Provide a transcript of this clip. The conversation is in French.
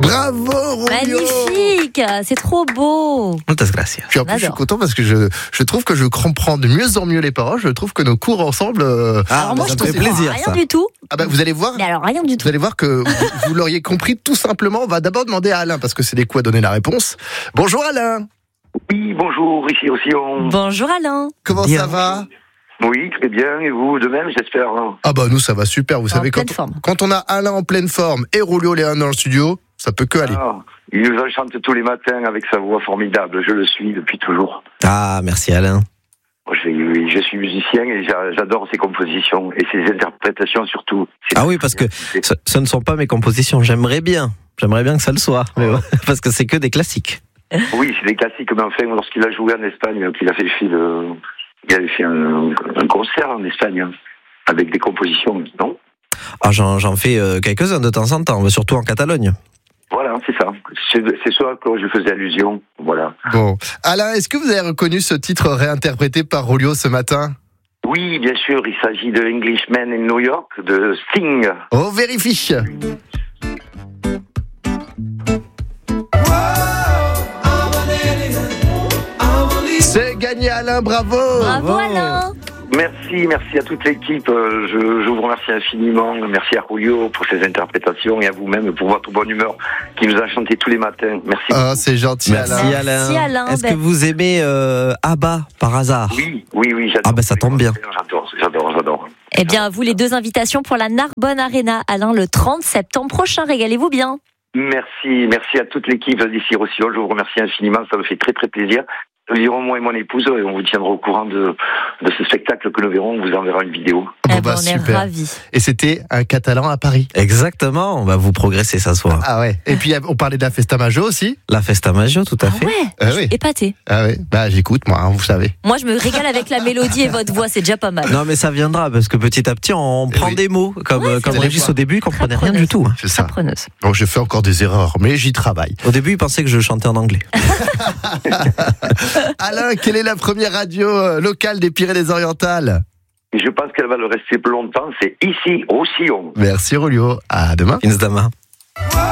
Bravo, Rolio. Magnifique, c'est trop beau. Muchas gracias. Puis en plus, je suis content parce que je trouve que je comprends de mieux en mieux les paroles. Je trouve que nos cours ensemble. Alors moi, ça je me trouve fait plaisir, rien ça. du tout. Ah bah vous allez voir. Mais alors, rien du tout. Vous allez voir que vous l'auriez compris tout simplement. On va d'abord demander à Alain parce que c'est des coups à donner la réponse. Bonjour Alain. Oui, bonjour, ici Océan. Bonjour Alain. Comment Bien. ça va? Oui, très bien, et vous de même, j'espère. Ah bah nous ça va super. Vous savez pleine forme. quand on a Alain en pleine forme et Rolio Léon dans le studio, ça peut que aller. Ah, il nous enchante tous les matins avec sa voix formidable, je le suis depuis toujours. Ah, merci Alain. Je suis musicien et j'adore ses compositions et ses interprétations surtout. Ah oui, parce que ce ne sont pas mes compositions. J'aimerais bien que ça le soit, mais bon, parce que c'est que des classiques. Oui, c'est des classiques, mais enfin, lorsqu'il a joué en Espagne, qu'il a fait il avait fait un concert en Espagne avec des compositions, non? Ah, j'en fais quelques-uns de temps en temps, surtout en Catalogne. Voilà, c'est ça. C'est ça à quoi je faisais allusion. Voilà. Bon, Alain, est-ce que vous avez reconnu ce titre réinterprété par Rolio ce matin? Oui, bien sûr, il s'agit de Englishman in New York, de Sting. Oh, vérifie. C'est gagné Alain, bravo. Bravo Alain. Merci à toute l'équipe. Je vous remercie infiniment. Merci à Julio pour ses interprétations et à vous-même pour votre bonne humeur qui nous a chanté tous les matins. Merci. Ah, c'est gentil Merci Alain. Alain. Merci, Alain. Est-ce que vous aimez ABBA par hasard? Oui, j'adore. Ah ben ça tombe bien. J'adore. Eh bien, à vous les 2 invitations pour la Narbonne Arena, Alain, le 30 septembre prochain. Régalez-vous bien. Merci à toute l'équipe d'ici Roussillon. Je vous remercie infiniment. Ça me fait très très plaisir. Nous irons, moi et mon épouse, et on vous tiendra au courant de ce spectacle que nous verrons. On vous enverra une vidéo. Bon, Eh ben, on est super. ravis. Et c'était un Catalan à Paris. Exactement, on va vous progresser ça soir. Ah ouais. Et puis on parlait de la Festa Majo aussi. La Festa Maggio, tout à Ah fait. ouais, Ah oui. épaté. Ah ouais. Bah j'écoute moi, hein, vous savez. Moi, je me régale avec la mélodie et votre voix, c'est déjà pas mal. Non mais ça viendra parce que petit à petit on prend oui. des mots comme Ouais, c'est comme vrai. Régis au début il comprenait rien preneuse. du tout. C'est ça. Preneuse. Donc je fais encore des erreurs, mais j'y travaille. Au début il pensait que je chantais en anglais. Alain, quelle est la première radio locale des Pyrénées-Orientales? Et je pense qu'elle va le rester plus longtemps. C'est ici Roussillon. Merci Rolio. À demain. Insdama.